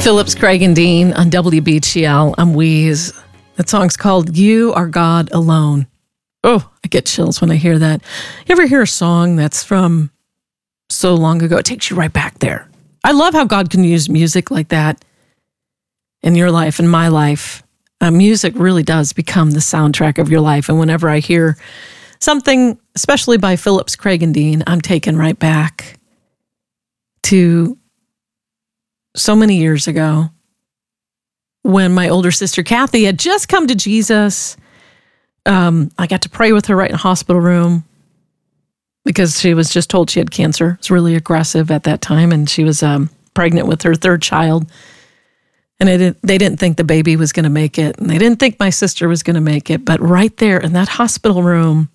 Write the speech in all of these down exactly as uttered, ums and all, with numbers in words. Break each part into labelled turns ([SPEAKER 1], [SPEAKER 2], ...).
[SPEAKER 1] Phillips, Craig, and Dean on W B G L. I'm Wheeze. That song's called You Are God Alone. Oh, I get chills when I hear that. You ever hear a song that's from so long ago? It takes you right back there. I love how God can use music like that in your life, in my life. Uh, music really does become the soundtrack of your life. And whenever I hear something, especially by Phillips, Craig, and Dean, I'm taken right back to so many years ago when my older sister Kathy had just come to Jesus. Um, I got to pray with her right in a hospital room because she was just told she had cancer. It was really aggressive at that time, and she was um, pregnant with her third child. And they didn't, they didn't think the baby was going to make it, and they didn't think my sister was going to make it. But right there in that hospital room,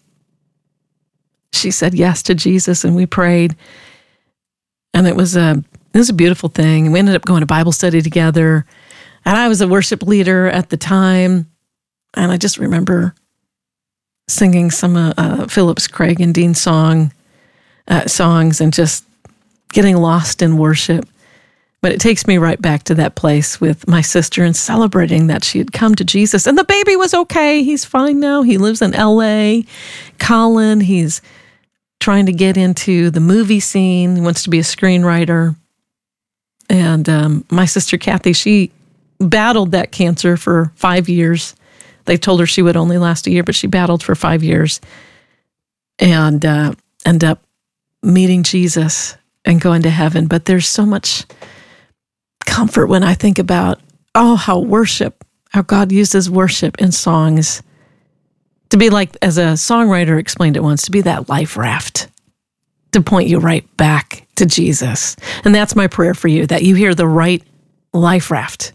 [SPEAKER 1] she said yes to Jesus, and we prayed. And it was a it was a beautiful thing. We ended up going to Bible study together, and I was a worship leader at the time. And I just remember singing some uh, uh, Phillips, Craig, and Dean song uh, songs, and just getting lost in worship. But it takes me right back to that place with my sister and celebrating that she had come to Jesus. And the baby was okay. He's fine now. He lives in L A. Colin, he's trying to get into the movie scene. He wants to be a screenwriter. And um, my sister Kathy, she battled that cancer for five years. They told her she would only last a year, but she battled for five years and uh, ended up meeting Jesus and going to heaven. But there's so much comfort when I think about, oh, how worship, how God uses worship in songs to be like, as a songwriter explained it once, to be that life raft, to point you right back to Jesus. And that's my prayer for you, that you hear the right life raft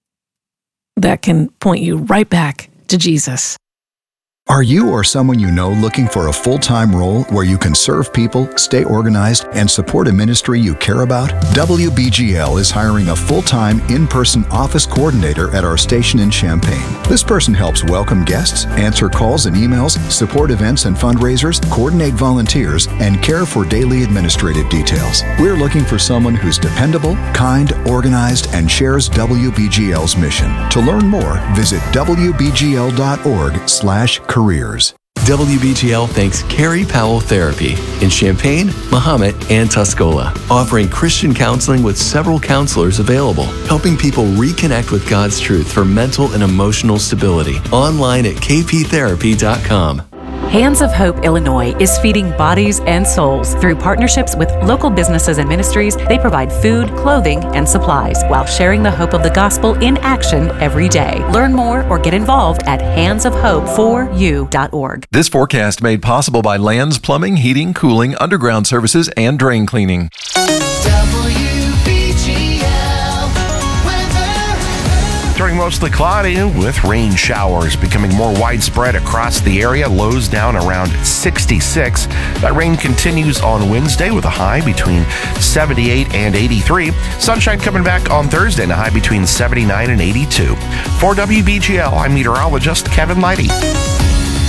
[SPEAKER 1] that can point you right back to Jesus.
[SPEAKER 2] Are you or someone you know looking for a full-time role where you can serve people, stay organized, and support a ministry you care about? W B G L is hiring a full-time, in-person office coordinator at our station in Champaign. This person helps welcome guests, answer calls and emails, support events and fundraisers, coordinate volunteers, and care for daily administrative details. We're looking for someone who's dependable, kind, organized, and shares W B G L's mission. To learn more, visit w b g l dot org slash careers.
[SPEAKER 3] W B G L thanks Carrie Powell Therapy in Champaign, Mahomet, and Tuscola, offering Christian counseling with several counselors available, helping people reconnect with God's truth for mental and emotional stability. Online at k p therapy dot com.
[SPEAKER 4] Hands of Hope Illinois is feeding bodies and souls. Through partnerships with local businesses and ministries, they provide food, clothing, and supplies while sharing the hope of the gospel in action every day. Learn more or get involved at hands of hope for you dot org.
[SPEAKER 5] This forecast made possible by Lands Plumbing, Heating, Cooling, Underground Services, and Drain Cleaning.
[SPEAKER 6] Turning mostly cloudy with rain showers becoming more widespread across the area. Lows down around sixty-six. That rain continues on Wednesday with a high between seventy-eight and eighty-three. Sunshine coming back on Thursday and a high between seventy-nine and eighty-two. For W B G L, I'm meteorologist Kevin Leidy.